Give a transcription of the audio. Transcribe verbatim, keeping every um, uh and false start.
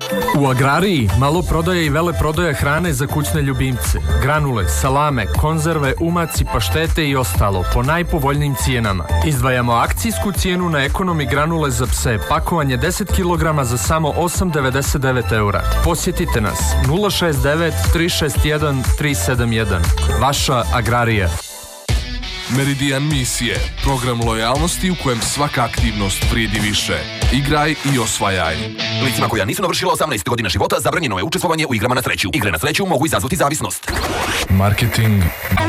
U Agrariji malo prodaje i vele prodaje hrane za kućne ljubimce. Granule, salame, konzerve, umaci, paštete i ostalo po najpovoljnijim cijenama. Izdvajamo akcijsku cijenu na ekonomi granule za pse, pakovanje deset kilograma za samo osam devedeset devet eura. Posjetite nas nula šest devet tri šest jedan tri sedam jedan. Vaša Agrarija. Meridian misije, program lojalnosti u kojem svaka aktivnost vrijedi više. Igraj i osvajaj. Licima koja nisu navršila osamnaest godina života zabranjeno je učestvovanje u igrama na sreću. Igre na sreću mogu izazvati zavisnost. Marketing